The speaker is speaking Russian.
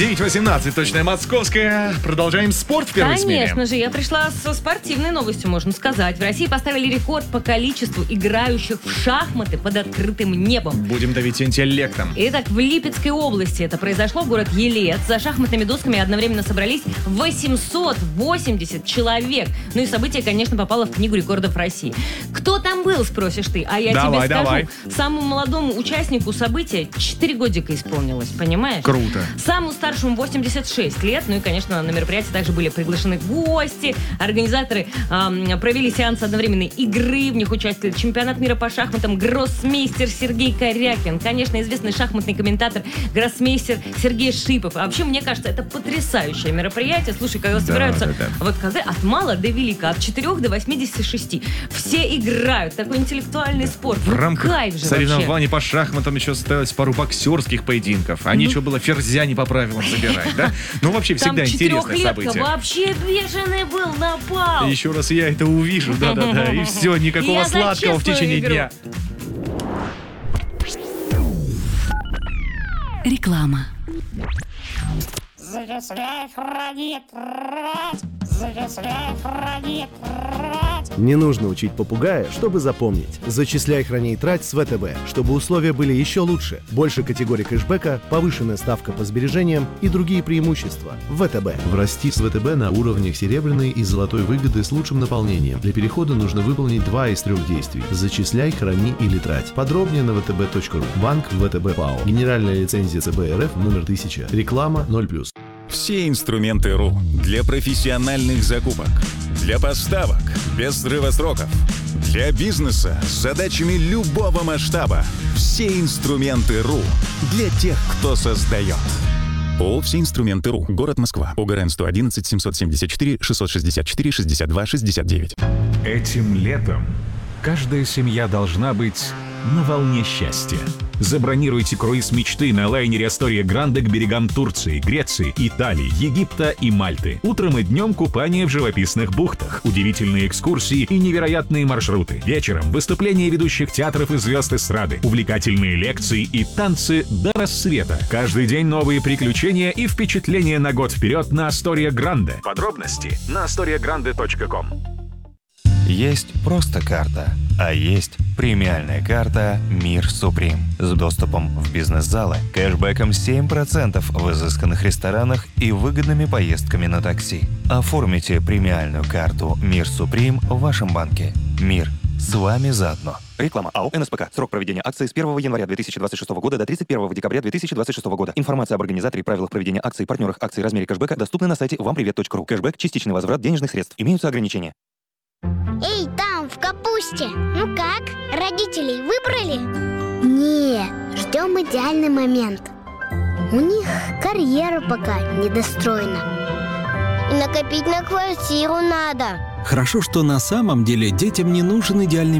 9:18, точная московская. Продолжаем спорт в первой смене. Конечно же, я пришла со спортивной новостью, можно сказать. В России поставили рекорд по количеству играющих в шахматы под открытым небом. Будем давить интеллектом. Итак, в Липецкой области это произошло, город Елец. За шахматными досками одновременно собрались 880 человек. Ну и событие, конечно, попало в Книгу рекордов России. Кто там был, спросишь ты? А я тебе скажу. Самому молодому участнику события 4 годика исполнилось, понимаешь? Круто. Самому старшему 86 лет. Ну и, конечно, на мероприятии также были приглашены гости. Организаторы провели сеанс одновременной игры. В них участвовали чемпионат мира по шахматам, гроссмейстер Сергей Корякин. Конечно, известный шахматный комментатор, гроссмейстер Сергей Шипов. А вообще, мне кажется, это потрясающее мероприятие. Слушай, когда собираются вот когда от мала до велика, от 4 до 86. Все играют. Такой интеллектуальный спорт. В рамках кайф же соревнований по шахматам еще состоялось пару боксерских поединков. А нечего было ферзя не по правилам забирать, да? Ну, вообще, всегда интересное событие. Вообще бешеный был, напал. Еще раз я это увижу, да-да-да. И все, никакого сладкого в течение дня. Реклама. Не нужно учить попугая, чтобы запомнить. Зачисляй, храни и трать с ВТБ, чтобы условия были еще лучше. Больше категорий кэшбэка, повышенная ставка по сбережениям и другие преимущества. ВТБ. Врасти с ВТБ на уровнях серебряной и золотой выгоды с лучшим наполнением. Для перехода нужно выполнить 2 из 3 действий. Зачисляй, храни или трать. Подробнее на vtb.ru. Банк ВТБ ПАО. Генеральная лицензия ЦБ РФ номер 1000. Реклама 0+. Все инструменты РУ для профессиональных закупок, для поставок без срыва сроков, для бизнеса с задачами любого масштаба. Все инструменты РУ для тех, кто создает. ООО «Все инструменты РУ». Город Москва. ОГРН 111 774 664 62 69. Этим летом каждая семья должна быть на волне счастья. Забронируйте круиз мечты на лайнере Astoria Grande к берегам Турции, Греции, Италии, Египта и Мальты. Утром и днем купание в живописных бухтах, удивительные экскурсии и невероятные маршруты. Вечером выступления ведущих театров и звезд эстрады, увлекательные лекции и танцы до рассвета. Каждый день новые приключения и впечатления на год вперед на Astoria Grande. Подробности на astoriagrande.com. Есть просто карта, а есть премиальная карта «Мир Суприм» с доступом в бизнес-залы, кэшбэком 7% в изысканных ресторанах и выгодными поездками на такси. Оформите премиальную карту «Мир Суприм» в вашем банке. Мир с вами заодно. Реклама. АО «НСПК». Срок проведения акции с 1 января 2026 года до 31 декабря 2026 года. Информация об организаторе, правилах проведения акций, партнерах акций, размере кэшбэка доступны на сайте вампривет.ру. Кэшбэк – частичный возврат денежных средств. Имеются ограничения. Эй, там, в капусте! Ну как, родителей выбрали? Не, ждем идеальный момент. У них карьера пока недостроена. И накопить на квартиру надо. Хорошо, что на самом деле детям не нужен идеальный